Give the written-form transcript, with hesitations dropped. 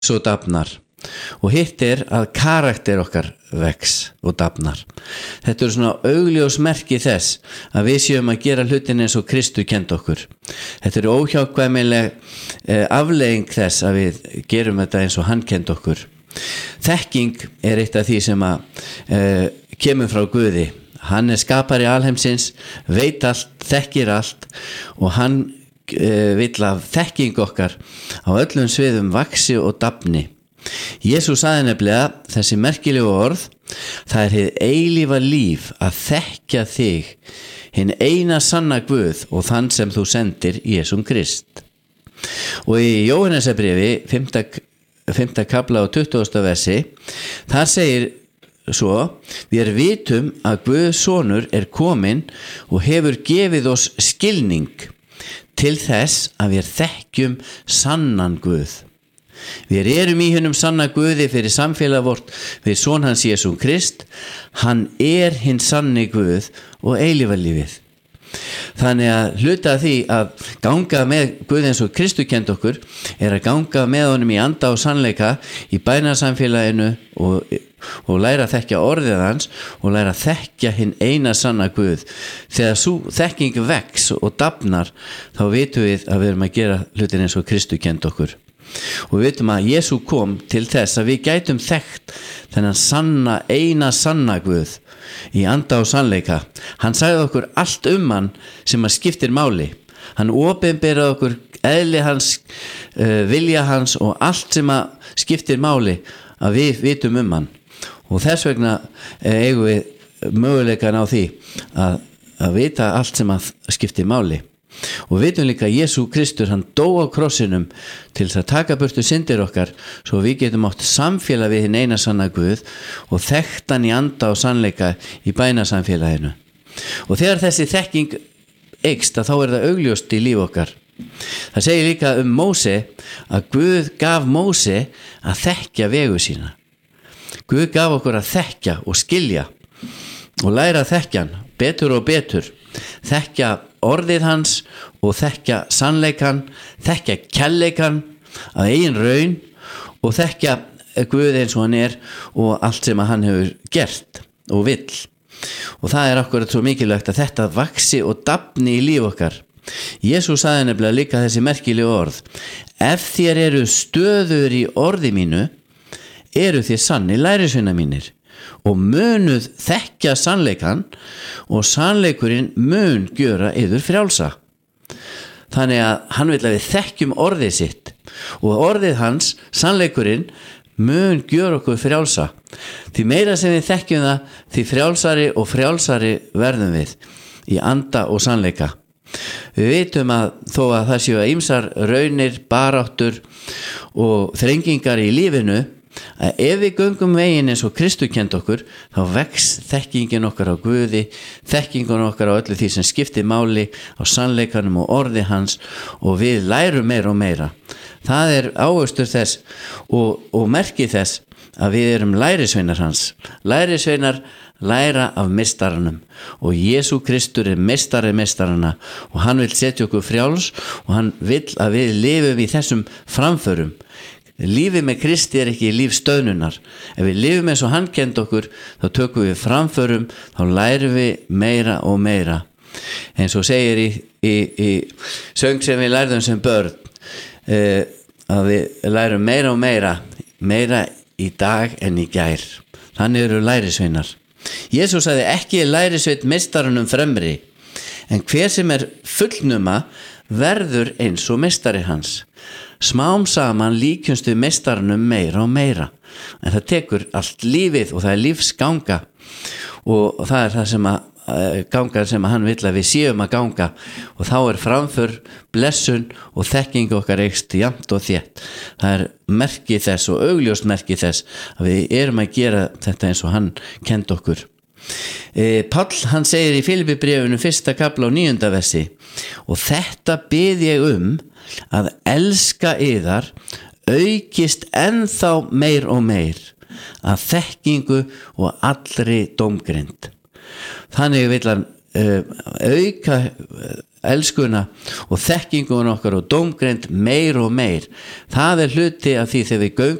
svo dafnar og hitt að karakter okkar vex og dafnar. Þetta svona augljós merki þess að við séum að gera hlutin eins og Kristur kenndi okkur. Þetta óhjákvæmileg afleiðing þess að við gerum þetta eins og hann kenndi okkur. Þekking eitt af því sem kemur frá Guði. Hann skapari alheimsins, veit allt, þekkir allt og hann vill að þekking okkar á öllum sviðum vaxi og dafni. Jesús sagði nefnilega þessi merkilegu orð: það hið eilífa líf að þekkja þig, hinn eina sanna Guð og þann sem þú sendir, Jesúm Krist. Og í Jóhannesarbréfi 5. kafla og 20. versi, þar segir svo: við vitum að Guðs sonur kominn og hefur gefið oss skilning til þess að við þekkjum sannan Guð. Við erum í hinum sanna Guði fyrir samfélag vort við son hans Jesúm Krist. Hann hinn sanni Guð og eilífa lífið. Þannig að hluta því að ganga með Guð eins og Kristur kenndi okkur að ganga með honum í anda og sannleika í bænasamfélaginu og læra að þekkja orðið hans og læra að þekkja hinn eina sanna Guð. Þegar sú þekking vex og dafnar, þá vitum við að við erum að gera hlutin eins og Kristur kenndi okkur. Og við vitum að Jesú kom til þess að við gætum þekkt þennan eina sanna Guð í anda og sannleika. Hann sagði okkur allt hann sem skiptir máli. Hann opinberaði okkur eðli hans, vilja hans og allt sem skiptir máli að við vitum hann. Og þess vegna eigum við möguleikan á því að vita allt sem skiptir máli. Og við vitum líka að Jesú Kristur, hann dó á krossinum til þess að taka burtu syndir okkar svo við getum átt samfélag við hinn eina sanna Guð og þekkt hann í anda og sannleika í bænasamfélaginu. Og þegar þessi þekking eykst, þá það augljóst í líf okkar. Það segir líka Móse að Guð gaf Móse að þekkja vegu sína. Guð gaf okkur að þekkja og skilja og læra að þekkja hann betur og betur, þekkja orðið hans og þekkja sannleikan, þekkja kærleikan að eigin raun og þekkja Guð eins og hann og allt sem hann hefur gert og vill. Og það akkurat svo mikilvægt að þetta vaxi og dafni í líf okkar. Jesús sagði nefnilega líka þessi merkilegu orð: ef þér eru stöður í orði mínu, eru þér sanni lærisveinar mínir og munuð þekkja sannleikan og sannleikurinn mun gjöra yður frjálsa. Þannig að hann vill að við þekkjum orðið sitt og orðið hans, sannleikurinn, mun gjöra okkur frjálsa. Því meira sem við þekkjum það, því frjálsari verðum við í anda og sannleika. Við vitum að þó að það séu ýmsar raunir, baráttur og þrengingar í lífinu, að ef við göngum veginn eins og Kristur kenndi okkur, þá vex þekkingin okkar á Guði, þekkingin okkar á öllu því sem skiptir máli, á sannleikanum og orði hans, og við lærum meira og meira. Það ávöxtur þess og merki þess að við erum lærisveinar hans. Lærisveinar læra af meistaranum og Jesú Kristur meistari meistarana og hann vill setja okkur frjáls og hann vill að við lifum í þessum framförum. Lífið með Kristi ekki líf stöðnunar. Ef við lifum eins og hann kenndi okkur, þá tökum við framförum, þá lærum við meira og meira. Eins og segir í söng sem við lærðum sem börn, að við lærum meira og meira í dag en í gær. Þannig eru lærisveinar. Jesús sagði: ekki lærisveit meistaranum fremri, en hver sem fullnuma verður eins og meistari hans. Smám saman líkjumst við meistaranum meira og meira, en það tekur allt lífið og það lífsganga og það það sem gangar sem hann vill að við séum að ganga, og þá framför, blessun og þekking okkar eykst jafnt og þétt. Það merki þess og augljóst merki þess að við erum að gera þetta eins og hann kenndi okkur. Páll, hann segir í Filippibréfinu 1. kafla og 9. versi: og þetta bið ég að elska yðar aukist ennþá meir og meir að þekkingu og allri dómgreind. Þannig vill hann auka elskuna og þekkingun okkar og dómgreind meir og meir. Það er hluti af því þegar við göngum